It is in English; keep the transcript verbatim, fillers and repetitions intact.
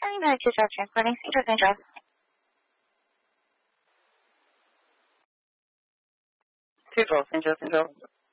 United two South transporting Saint Joseph Drive. two twelve Saint Joseph Drive.